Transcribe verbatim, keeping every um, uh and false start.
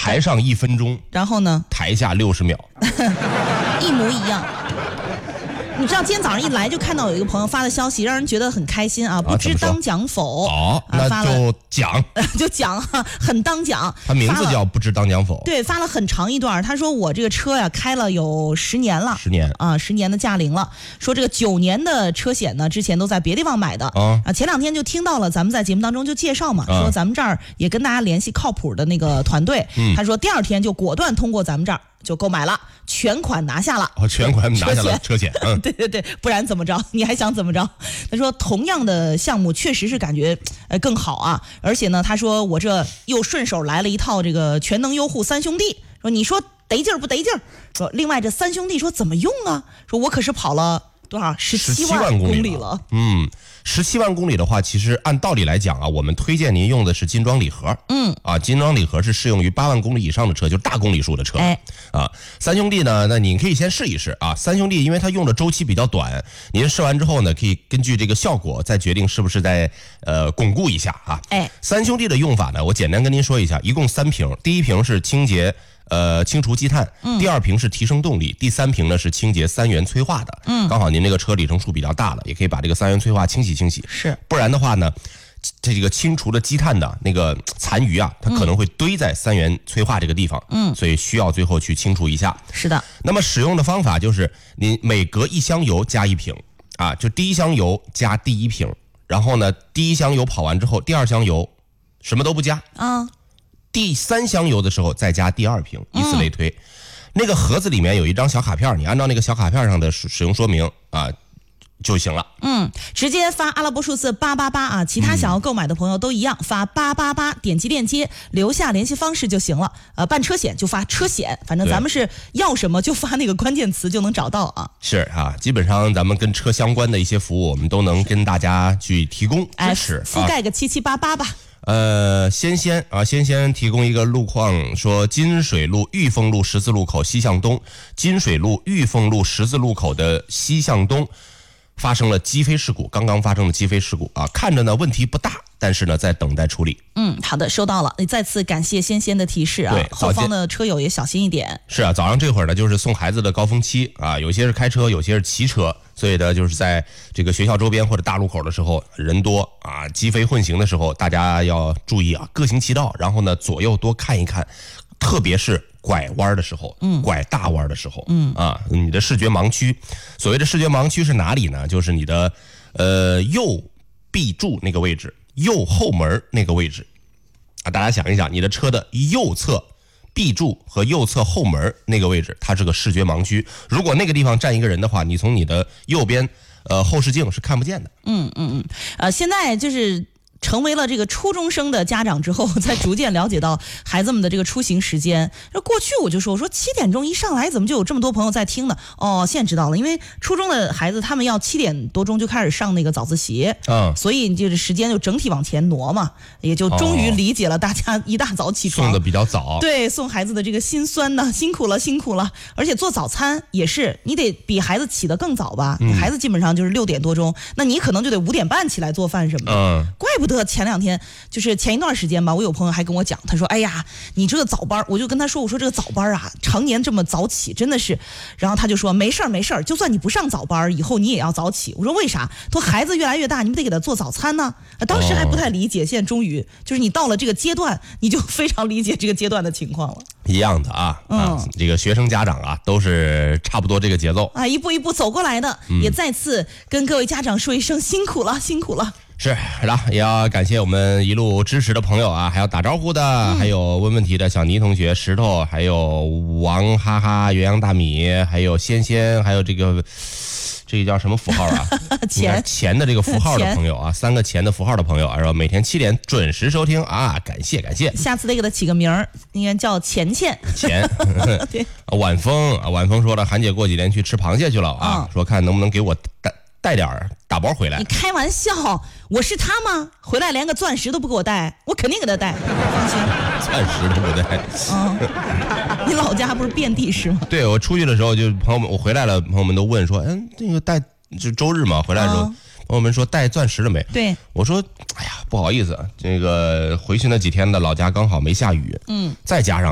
台上一分钟， 然后呢？ 台下六十秒， 一模一样。你知道今天早上一来就看到有一个朋友发的消息，让人觉得很开心啊！不知当讲否？ 哦，那就讲， 就讲哈，很当讲。 他名字叫不知当讲否。 对，发了很长一段。他说我这个车呀开了有十年了， 十年啊，十年的驾龄了。说这个九年的车险呢，之前都在别地方买的啊。啊，前两天就听到了，咱们在节目当中就介绍嘛，说咱们这儿也跟大家联系靠谱的那个团队。 嗯， 他说第二天就果断通过咱们这儿。就购买了，全款拿下了。 哦，全款拿下了车险。嗯， 对对对，不然怎么着？你还想怎么着？他说同样的项目确实是感觉呃更好啊，而且呢，他说我这又顺手来了一套这个全能优护三兄弟。说你说得劲儿不得劲儿？说另外这三兄弟说怎么用啊？说我可是跑了多少十七万公里了。 嗯。十七万公里的话，其实按道理来讲啊，我们推荐您用的是金装礼盒。 嗯， 啊，金装礼盒是适用于八万公里以上的车，就是大公里数的车。 哎， 啊，三兄弟呢，那你可以先试一试啊。三兄弟因为它用的周期比较短，您试完之后呢，可以根据这个效果再决定是不是再呃巩固一下啊。 哎， 三兄弟的用法呢，我简单跟您说一下，一共三瓶，第一瓶是清洁。呃，清除积碳，第二瓶是提升动力，嗯、第三瓶呢是清洁三元催化的。嗯，刚好您这个车里程数比较大了，也可以把这个三元催化清洗清洗。 是， 不然的话呢，这个清除的积碳的那个残余啊，它可能会堆在三元催化这个地方。嗯，所以需要最后去清除一下。 是的。 那么使用的方法就是，您每隔一箱油加一瓶啊，就第一箱油加第一瓶，然后呢，第一箱油跑完之后，第二箱油什么都不加啊。 第三箱油的时候再加第二瓶，以此类推。嗯、那个盒子里面有一张小卡片，你按照那个小卡片上的使用说明啊就行了。 嗯，直接发阿拉伯数字八八八啊，其他想要购买的朋友都一样，发八八八，点击链接留下联系方式就行了。呃，办车险就发车险，反正咱们是要什么就发那个关键词就能找到啊。 是啊，基本上咱们跟车相关的一些服务，我们都能跟大家去提供支持， 哎、覆盖个七七八八吧。 呃，仙仙啊，仙仙提供一个路况，说金水路玉凤路十字路口西向东，金水路玉凤路十字路口的西向东发生了击飞事故，刚刚发生的击飞事故啊，看着呢问题不大，但是呢在等待处理。 嗯，好的，收到了。再次感谢仙仙的提示啊，后方的车友也小心一点。 是啊，早上这会儿呢就是送孩子的高峰期啊，有些是开车，有些是骑车。所以呢，就是在这个学校周边或者大路口的时候，人多啊，机飞混行的时候，大家要注意啊，各行其道。然后呢，左右多看一看，特别是拐弯的时候，嗯，拐大弯的时候，嗯啊，你的视觉盲区，所谓的视觉盲区是哪里呢？就是你的呃右臂柱那个位置，右后门那个位置啊。大家想一想，你的车的右侧。B 柱和右侧后门那个位置，它是个视觉盲区。如果那个地方站一个人的话，你从你的右边，呃，后视镜是看不见的。 嗯嗯嗯，呃，现在就是成为了这个初中生的家长之后，才逐渐了解到孩子们的这个出行时间。过去我就说，我说七点钟一上来，怎么就有这么多朋友在听呢？哦，现在知道了，因为初中的孩子他们要七点多钟就开始上那个早自习，嗯，所以就是时间就整体往前挪嘛，也就终于理解了大家一大早起床送的比较早， 对，送孩子的这个心酸呢，辛苦了，辛苦了。而且做早餐也是，你得比孩子起得更早吧？嗯、孩子基本上就是六点多钟，那你可能就得五点半起来做饭什么的。嗯，怪不得前两天就是前一段时间吧，我有朋友还跟我讲，他说：“哎呀，你这个早班，我就跟他说，我说这个早班啊，常年这么早起，真的是。”然后他就说：“没事儿，没事儿，就算你不上早班，以后你也要早起。”我说：“为啥？”他说：“孩子越来越大，你们得给他做早餐呢。”当时还不太理解，现在终于就是你到了这个阶段，你就非常理解这个阶段的情况了。 一样的啊，嗯、啊，这个学生家长啊，都是差不多这个节奏啊，一步一步走过来的。嗯、也再次跟各位家长说一声辛苦了，辛苦了。 是的，也要感谢我们一路支持的朋友啊，还有打招呼的，嗯、还有问问题的小倪同学、石头，还有王哈哈、元阳大米，还有仙仙，还有这个这个叫什么符号啊？ 钱钱的这个符号的朋友啊，三个钱的符号的朋友啊，是吧？每天七点准时收听啊，感谢感谢。 下次得给他起个名儿，应该叫钱钱钱。对，晚风啊，晚风说了，韩姐过几天去吃螃蟹去了啊，嗯、说看能不能给我带带点打包回来。 你开玩笑，我是他吗？回来连个钻石都不给我带，我肯定给他带，放心。 钻石都不带。 嗯，你老家不是遍地是吗？ 对，我出去的时候就朋友们，我回来了，朋友们都问说，嗯，这个带就周日嘛，回来的时候。嗯朋友们说带钻石了没？ 对， 我说，哎呀，不好意思，这个回去那几天的老家刚好没下雨，嗯，再加上